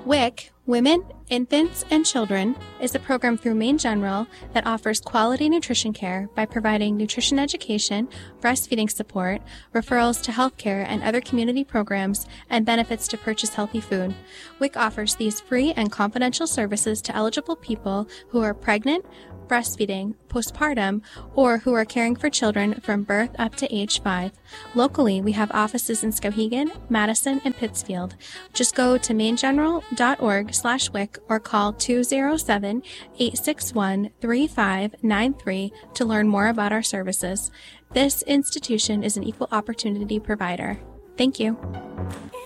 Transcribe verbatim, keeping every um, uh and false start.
WIC, Women, Infants, and Children, is a program through Maine General that offers quality nutrition care by providing nutrition education, breastfeeding support, referrals to healthcare and other community programs, and benefits to purchase healthy food. WIC offers these free and confidential services to eligible people who are pregnant, breastfeeding, postpartum, or who are caring for children from birth up to age five. Locally, we have offices in Skowhegan, Madison, and Pittsfield. Just go to maingeneral.org slash WIC or call two oh seven, eight six one, three five nine three to learn more about our services. This institution is an equal opportunity provider. Thank you.